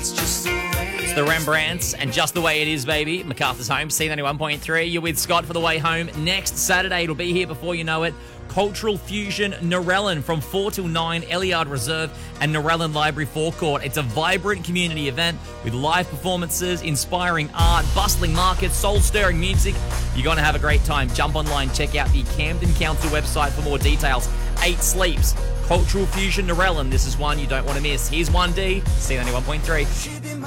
It's the Rembrandts and Just the Way It Is, baby. MacArthur's Home, C91.3. You're with Scott for the way home. Next Saturday, it'll be here before you know it. Cultural Fusion Narellan from 4 till 9, Eliard Reserve and Narellan Library Forecourt. It's a vibrant community event with live performances, inspiring art, bustling markets, soul-stirring music. You're going to have a great time. Jump online, check out the Camden Council website for more details. 8 Sleeps, Cultural Fusion Narellan. This is one you don't want to miss. Here's 1D, C91.3.